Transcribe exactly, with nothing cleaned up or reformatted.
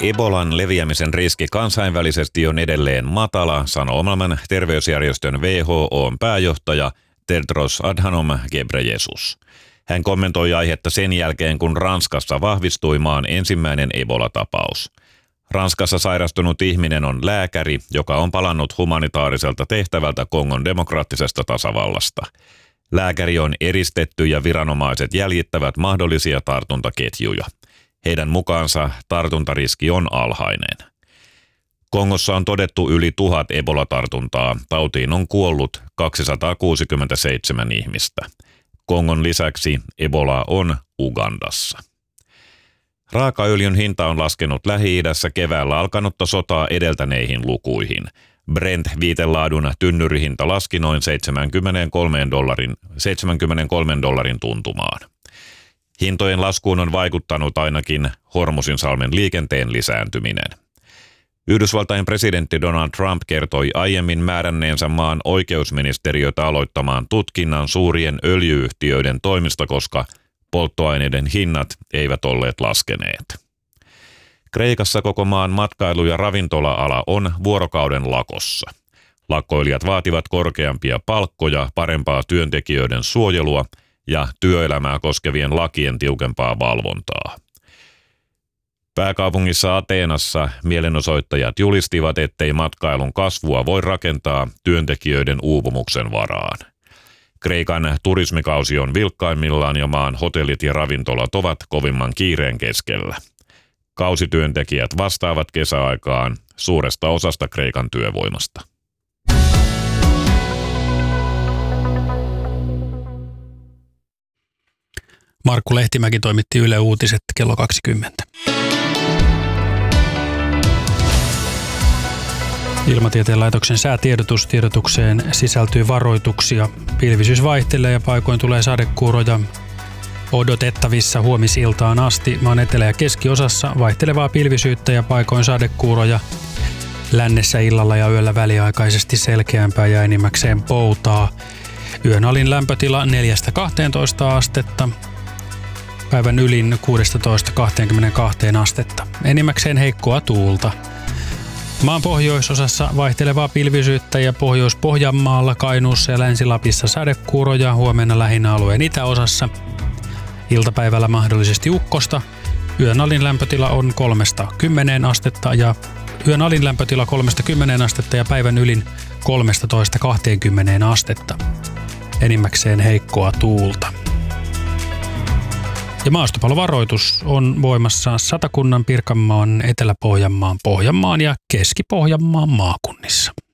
Ebolan leviämisen riski kansainvälisesti on edelleen matala, sanoo maailman terveysjärjestön W H O:n pääjohtaja Tedros Adhanom Ghebreyesus. Hän kommentoi aihetta sen jälkeen, kun Ranskassa vahvistui maan ensimmäinen Ebola-tapaus. Ranskassa sairastunut ihminen on lääkäri, joka on palannut humanitaariselta tehtävältä Kongon demokraattisesta tasavallasta. Lääkäri on eristetty ja viranomaiset jäljittävät mahdollisia tartuntaketjuja. Heidän mukaansa tartuntariski on alhainen. Kongossa on todettu yli tuhat Ebola-tartuntaa. Tautiin on kuollut kaksisataakuusikymmentäseitsemän ihmistä. Kongon lisäksi Ebola on Ugandassa. Raakaöljyn hinta on laskenut Lähi-idässä keväällä alkanutta sotaa edeltäneihin lukuihin. Brent-viitelaadun tynnyrihinta laski noin seitsemänkymmentäkolme dollarin, seitsemänkymmentäkolme dollarin tuntumaan. Hintojen laskuun on vaikuttanut ainakin Hormuzinsalmen liikenteen lisääntyminen. Yhdysvaltain presidentti Donald Trump kertoi aiemmin määränneensä maan oikeusministeriötä aloittamaan tutkinnan suurien öljy-yhtiöiden toimista, koska polttoaineiden hinnat eivät olleet laskeneet. Kreikassa koko maan matkailu- ja ravintola-ala on vuorokauden lakossa. Lakkoilijat vaativat korkeampia palkkoja, parempaa työntekijöiden suojelua ja työelämää koskevien lakien tiukempaa valvontaa. Pääkaupungissa Ateenassa mielenosoittajat julistivat, ettei matkailun kasvua voi rakentaa työntekijöiden uupumuksen varaan. Kreikan turismikausi on vilkkaimmillaan ja maan hotellit ja ravintolat ovat kovimman kiireen keskellä. Kausityöntekijät vastaavat kesäaikaan suuresta osasta Kreikan työvoimasta. Markku Lehtimäki toimitti Yle Uutiset kello kaksikymmentä. Ilmatieteen laitoksen säätiedotus. Tiedotukseen sisältyy varoituksia. Pilvisyys vaihtelee ja paikoin tulee sadekuuroja. Odotettavissa huomisiltaan asti maan etelä- ja keskiosassa vaihtelevaa pilvisyyttä ja paikoin sadekuuroja. Lännessä illalla ja yöllä väliaikaisesti selkeämpää ja enimmäkseen poutaa. Yön alin lämpötila neljästä kahteentoista astetta. Päivän ylin kuudestatoista kaksikymmentäkaksi astetta. Enimmäkseen heikkoa tuulta. Maan pohjoisosassa vaihtelevaa pilvisyyttä ja Pohjois-Pohjanmaalla, Kainuussa ja Länsi-Lapissa sadekuuroja, huomenna lähinnä alueen itäosassa. Iltapäivällä mahdollisesti ukkosta. Yön alin lämpötila on kolmesta kymmeneen astetta ja yön alin lämpötila kolmesta kymmeneen astetta ja päivän ylin kolmestatoista kaksikymmentä astetta. Enimmäkseen heikkoa tuulta. Ja maastopallovaroitus on voimassa Satakunnan, Pirkanmaan, Etelä-Pohjanmaan, Pohjanmaan ja Keski-Pohjanmaan maakunnissa.